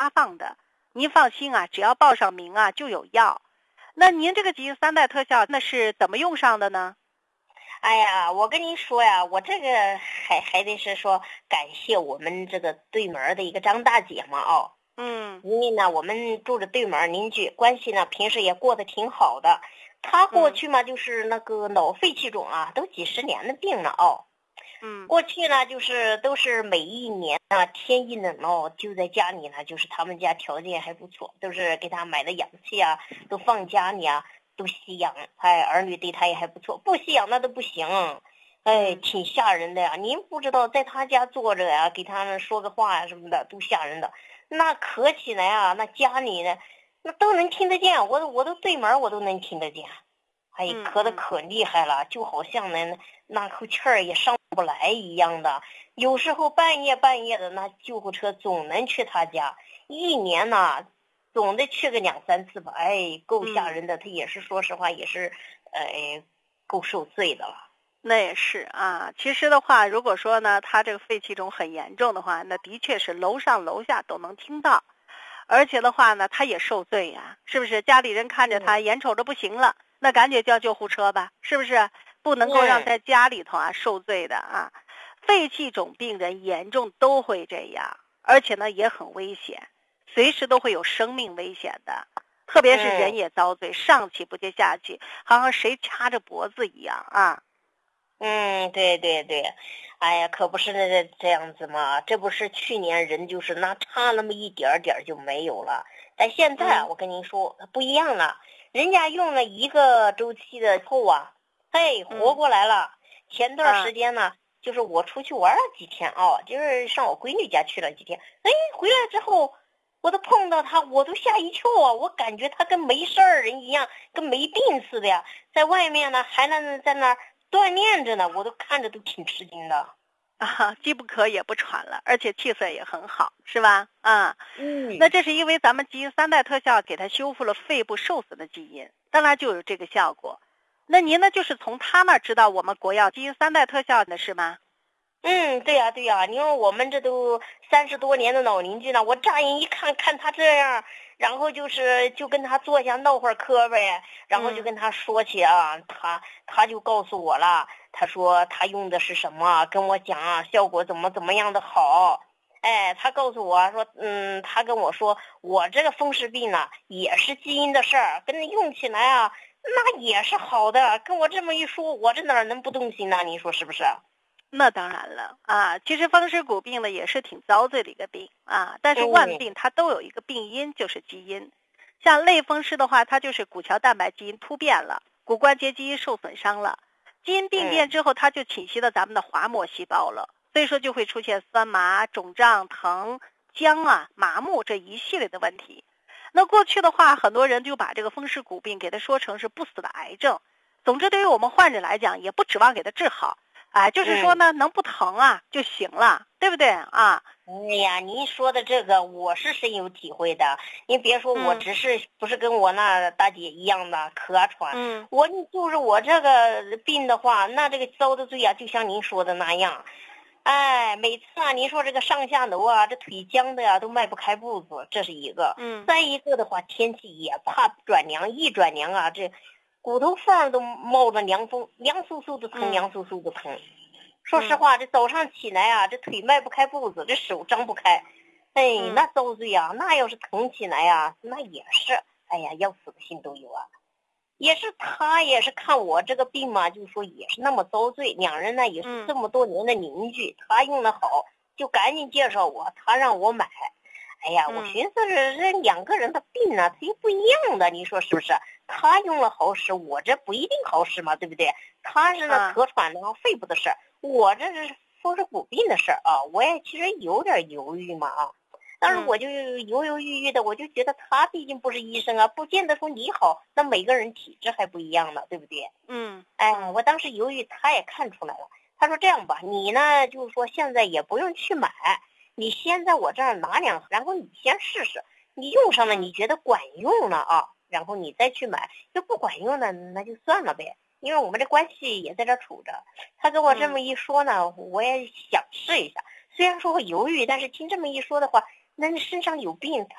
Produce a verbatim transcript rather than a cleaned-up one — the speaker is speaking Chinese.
发放的。您放心啊，只要报上名啊就有药。那您这个吉因三代特效那是怎么用上的呢？ 哎呀，我跟您说呀，我这个还还得是说感谢我们这个对门的一个张大姐嘛哦。 嗯， 因为呢我们住着对门邻居，关系呢平时也过得挺好的。她过去嘛就是那个脑肺气肿啊，都几十年的病了哦。 嗯， 过去呢就是都是每一年啊天一冷哦，就在家里呢，就是他们家条件还不错，都是给他买的氧气啊，都放家里啊，都吸氧，哎，儿女对他也还不错，不吸氧那都不行，哎，挺吓人的呀。您不知道在他家坐着呀，给他们说个话呀什么的，都吓人的。那咳起来啊，那家里呢，那都能听得见，我我都对门我都能听得见。哎，咳得可厉害了，就好像呢那口气儿也上不来一样的。有时候半夜半夜的，那救护车总能去他家，一年呢总得去个两三次吧。哎，够吓人的。他也是说实话，也是呃够受罪的了。 那也是啊。其实的话，如果说呢，他这个肺气肿很严重的话，那的确是楼上楼下都能听到。而且的话呢，他也受罪呀，是不是？家里人看着他眼瞅着不行了，那赶紧叫救护车吧，是不是？不能够让在家里头啊受罪的啊。肺气肿病人严重都会这样，而且呢也很危险，随时都会有生命危险的。特别是人也遭罪，上气不接下气，好像谁掐着脖子一样啊。 嗯，对对对，哎呀，可不是这这样子嘛。这不是去年人就是那差那么一点点就没有了，但现在、嗯、我跟您说不一样了，人家用了一个周期的后啊，嘿，活过来了。嗯、前段时间呢、啊，就是我出去玩了几天啊，就是上我闺女家去了几天，哎，回来之后我都碰到他，我都吓一跳啊！我感觉他跟没事儿人一样，跟没病似的呀，在外面呢还能在那儿锻炼着呢，我都看着都挺吃惊的啊，既不咳也不喘了，而且气色也很好，是吧？啊， 嗯， 那这是因为咱们基因三代特效给它修复了肺部受损的基因，当然就有这个效果。那您呢，就是从他那儿知道我们国药基因三代特效的是吗？ 嗯，对呀、啊、对呀、啊，因为我们这都三十多年的老邻居了，我乍眼一看看他这样，然后就是就跟他坐下闹会儿嗑呗，然后就跟他说起啊，嗯、他他就告诉我了，他说他用的是什么，跟我讲啊，效果怎么怎么样的好。哎，他告诉我说，嗯，他跟我说，我这个风湿病呢也是基因的事儿，跟着用起来啊，那也是好的。跟我这么一说，我这哪能不动心呢？您说是不是？ 那当然了啊，其实风湿骨病呢也是挺遭罪的一个病啊，但是万病它都有一个病因，就是基因。像类风湿的话，它就是骨桥蛋白基因突变了，骨关节基因受损伤了，基因病变之后，它就侵袭了咱们的滑膜细胞了，所以说就会出现酸麻、肿胀、疼、僵啊、麻木这一系列的问题。那过去的话，很多人就把这个风湿骨病给它说成是不死的癌症。总之，对于我们患者来讲，也不指望给它治好。哎，就是说呢，嗯、能不疼啊就行了，对不对啊？ 哎呀，您说的这个我是深有体会的。您别说，我只是、嗯、不是跟我那大姐一样的咳喘， 嗯， 我就是我这个病的话，那这个遭的罪啊，就像您说的那样。哎，每次啊，您说这个上下楼啊，这腿僵的呀、啊，都迈不开步子，这是一个。 嗯， 再一个的话，天气也怕转凉，一转凉啊，这骨头缝都冒着凉风，凉飕飕的疼，凉飕飕的疼。嗯，说实话，这早上起来啊，这腿迈不开步子，这手张不开，哎，那遭罪啊！那要是疼起来呀、啊，那也是，哎呀，要死的心都有啊。也是他也是看我这个病嘛，就是说也是那么遭罪。两人呢也是这么多年的邻居，他用的好，就赶紧介绍我，他让我买。哎呀，我寻思这这两个人的病呢，他又不一样的，你说是不是？他用了好使，我这不一定好使嘛，对不对？他是那咳喘的肺部的事儿，我这是风湿骨病的事儿啊，我也其实有点犹豫嘛啊。但是我就犹犹豫豫的，我就觉得他毕竟不是医生啊，不见得说你好，那每个人体质还不一样呢，对不对？ 嗯， 哎，我当时犹豫，他也看出来了。他说这样吧，你呢就是说现在也不用去买，你先在我这儿拿两盒，然后你先试试，你用上了你觉得管用了啊，然后你再去买，就不管用了那就算了呗。因为我们这关系也在这处着，他跟我这么一说呢，我也想试一下。虽然说我犹豫，但是听这么一说的话，那你身上有病，